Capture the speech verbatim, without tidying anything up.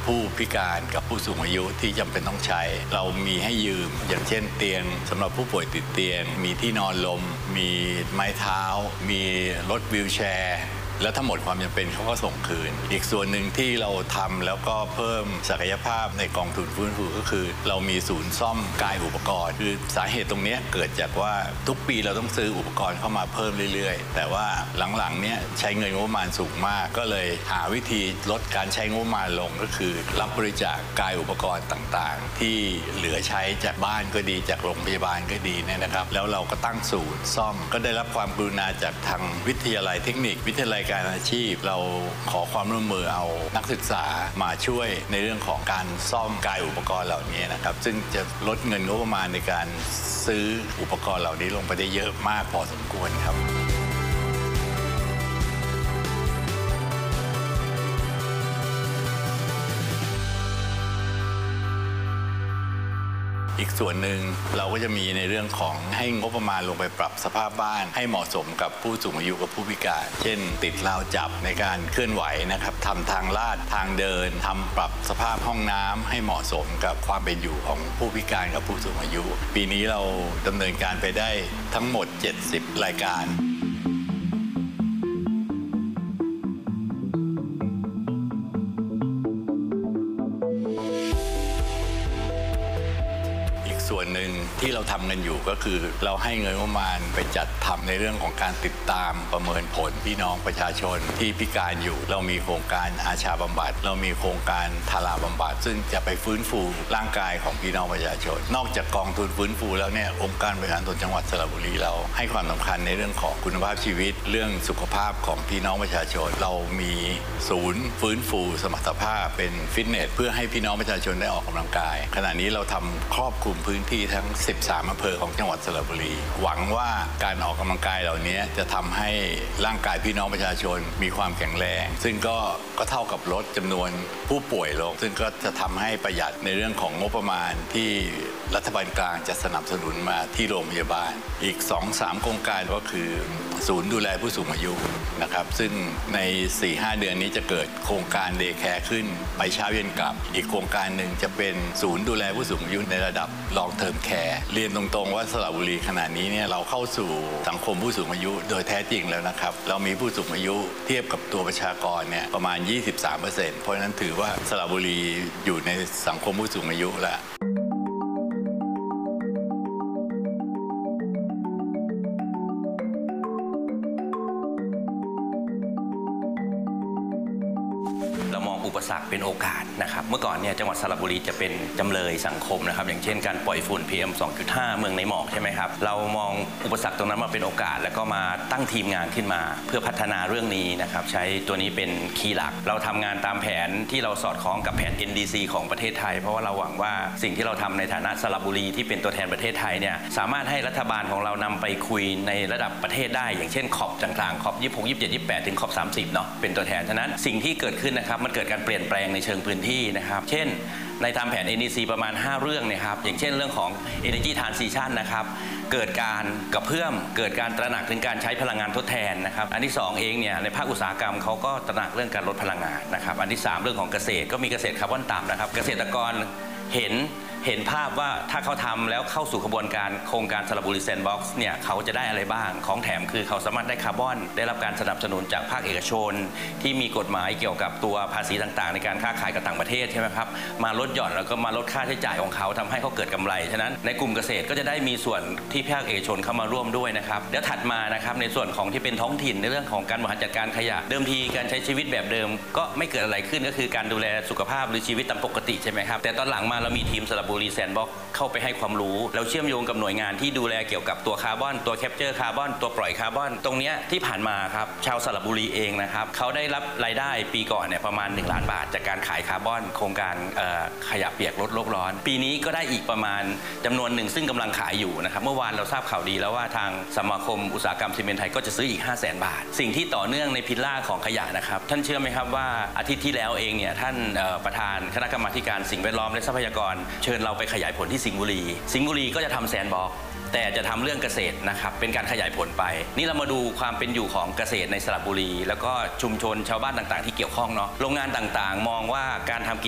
ผู้พิการกับผู้สูงอายุที่จำเป็นต้องใช้เรามีให้ยืมอย่างเช่นเตียงสำหรับผู้ป่วยติดเตียงมีที่นอนลมมีไม้เท้ามีรถวีลแชร์แล้วทั้งหมดความจำเป็นเขาก็ส่งคืนอีกส่วนหนึ่งที่เราทำแล้วก็เพิ่มศักยภาพในกองทุนฟื้นฟูก็คือเรามีศูนย์ซ่อมกายอุปกรณ์คือสาเหตุตรงนี้เกิดจากว่าทุกปีเราต้องซื้ออุปกรณ์เข้ามาเพิ่มเรื่อยๆแต่ว่าหลังๆเนี่ยใช้เงินงบประมาณสูงมากก็เลยหาวิธีลดการใช้งบประมาณลงก็คือรับบริจาคกายอุปกรณ์ต่างๆที่เหลือใช้จากบ้านก็ดีจากโรงพยาบาลก็ดีเนี่ยนะครับแล้วเราก็ตั้งศูนย์ซ่อมก็ได้รับความกรุณาจากทางวิทยาลัยเทคนิควิทยาลัยการอาชีพเราขอความร่วมมือเอานักศึกษามาช่วยในเรื่องของการซ่อมกายอุปกรณ์เหล่านี้นะครับซึ่งจะลดเงินงบประมาณในการซื้ออุปกรณ์เหล่านี้ลงไปได้เยอะมากพอสมควรครับอีกส่วนหนึ่งเราก็จะมีในเรื่องของให้งบประมาณลงไปปรับสภาพบ้านให้เหมาะสมกับผู้สูงอายุกับผู้พิการเช่นติดราวจับในการเคลื่อนไหวนะครับทำทางลาดทางเดินทำปรับสภาพห้องน้ำให้เหมาะสมกับความเป็นอยู่ของผู้พิการกับผู้สูงอายุปีนี้เราดำเนินการไปได้ทั้งหมดเจ็ดสิบรายการส่วนหนึ่งที่เราทำกันอยู่ก็คือเราให้เงินประมาณไปจัดทำในเรื่องของการติดตามประเมินผลพี่น้องประชาชนที่พิการอยู่เรามีโครงการอาชาบำบัดเรามีโครงการทาราบำบัดซึ่งจะไปฟื้นฟูร่างกายของพี่น้องประชาชนนอกจากกองทุนฟื้นฟูแล้วเนี่ยองค์การบริหารส่วนจังหวัดสระบุรีเราให้ความสำคัญในเรื่องของคุณภาพชีวิตเรื่องสุขภาพของพี่น้องประชาชนเรามีศูนย์ฟื้นฟูสมรรถภาพเป็นฟิตเนสเพื่อให้พี่น้องประชาชนได้ออกกำลังกายขณะนี้เราทำครอบคลุมพื้นที่ทั้งสิบสามอำเภอของจังหวัดสระบุรีหวังว่าการออกกำลังกายเหล่านี้จะทำให้ร่างกายพี่น้องประชาชนมีความแข็งแรงซึ่งก็ก็เท่ากับลดจำนวนผู้ป่วยลงซึ่งก็จะทำให้ประหยัดในเรื่องของงบประมาณที่รัฐบาลกลางจะสนับสนุนมาที่โรงพยาบาลอีก สองถึงสาม โครงการก็คือศูนย์ดูแลผู้สูงอายุนะครับซึ่งใน สี่ถึงห้า เดือนนี้จะเกิดโครงการเดย์แคร์ขึ้นไปเช้าเย็นกลับอีกโครงการหนึ่งจะเป็นศูนย์ดูแลผู้สูงอายุในระดับลองเทอมแคร์เรียนตรงๆว่าสระบุรีขณะนี้เนี่ยเราเข้าสู่สังคมผู้สูงอายุโดยแท้จริงแล้วนะครับเรามีผู้สูงอายุเทียบกับตัวประชากรเนี่ยประมาณ ยี่สิบสามเปอร์เซ็นต์ เพราะฉะนั้นถือว่าสระบุรีอยู่ในสังคมผู้สูงอายุแล้วเรามองอุปสรรคเป็นโอกาสนะครับเมื่อก่อนเนี่ยจังหวัดสระบุรีจะเป็นจำเลยสังคมนะครับอย่างเช่นการปล่อยฝุ่น พี เอ็ม สองจุดห้า เมืองในหมอกใช่ไหมครับเรามองอุปสรรคตรงนั้นมาเป็นโอกาสแล้วก็มาตั้งทีมงานขึ้นมาเพื่อพัฒนาเรื่องนี้นะครับใช้ตัวนี้เป็นคีย์หลักเราทำงานตามแผนที่เราสอดคล้องกับแผน เอ็น ดี ซี ของประเทศไทยเพราะว่าเราหวังว่าสิ่งที่เราทำในฐานะสระบุรีที่เป็นตัวแทนประเทศไทยเนี่ยสามารถให้รัฐบาลของเรานำไปคุยในระดับประเทศได้อย่างเช่นขอบต่างๆขอบยี่สิบหก ยี่สิบเจ็ด ยี่สิบแปดถึงขอบสามสิบเนาะเป็นตัวแทนฉะนั้นสิ่งที่เกิดขึ้นนะครับมันเกิดการเปลี่ยนแปลงในเชิงพื้นที่นะครับเช่นในตามแผน เอ็น ดี ซี ประมาณห้าเรื่องนะครับอย่างเช่นเรื่องของ Energy Transition นะครับเกิดการกระเพื่อมเกิดการตระหนักถึงการใช้พลังงานทดแทนนะครับอันที่สองเองเนี่ยในภาคอุตสาหกรรมเขาก็ตระหนักเรื่องการลดพลังงานนะครับอันที่สามเรื่องของเกษตรก็มีเกษตรคาร์บอนต่ำนะครับเกษตรกรเห็นเห็นภาพว่าถ้าเขาทำแล้วเข้าสู่กระบวนการโครงการสระบุรีแซนด์บ็อกซ์เนี่ยเขาจะได้อะไรบ้างของแถมคือเขาสามารถได้คาร์บอนได้รับการสนับสนุนจากภาคเอกชนที่มีกฎหมายเกี่ยวกับตัวภาษีต่างๆในการค้าขายกับต่างประเทศใช่ไหมครับมาลดหย่อนแล้วก็มาลดค่าใช้จ่ายของเขาทำให้เขาเกิดกำไรฉะนั้นในกลุ่มเกษตรก็จะได้มีส่วนที่ภาคเอกชนเข้ามาร่วมด้วยนะครับแล้วถัดมานะครับในส่วนของที่เป็นท้องถิ่นในเรื่องของการบริหารจัดการขยะเดิมทีการใช้ชีวิตแบบเดิมก็ไม่เกิดอะไรขึ้นก็คือการดูแลสุขภาพหรือชีวิตตามปกติใช่ไหมครับแต่ตอนหลังมาเรามีทีมสระบุรีแซนด์บ็อกซ์เข้าไปให้ความรู้เราเชื่อมโยงกับหน่วยงานที่ดูแลเกี่ยวกับตัวคาร์บอนตัวแคปเจอร์คาร์บอนตัวปล่อยคาร์บอนตรงนี้ที่ผ่านมาครับชาวสระบุรีเองนะครับเขาได้รับรายได้ปีก่อนเนี่ยประมาณหนึ่งล้านบาทจากการขายคาร์บอนโครงการขยะเปียกลดโลกร้อนปีนี้ก็ได้อีกประมาณจำนวนหนึ่งซึ่งกำลังขายอยู่นะครับเมื่อวานเราทราบข่าวดีแล้วว่าทางสมาคมอุตสาหกรรมซีเมนต์ไทยก็จะซื้ออีก ห้าแสน บาทสิ่งที่ต่อเนื่องในพิลล่าของขยะนะครับท่านเชื่อไหมครับว่าอาทิตย์ที่แล้วเองเนี่ยท่านประธานคณะกรรมาการสิ่งแวดล้อมและทรัพยากรเชิญเราไปขยายผลที่สิงห์บุรีสิงห์บุรีก็จะทำแซนด์บ็อกซ์แต่จะทำเรื่องเกษตรนะครับเป็นการขยายผลไปนี่เรามาดูความเป็นอยู่ของเกษตรในสระบุรีแล้วก็ชุมชนชาวบ้านต่างๆที่เกี่ยวข้องเนาะโรงงานต่างๆมองว่าการทำ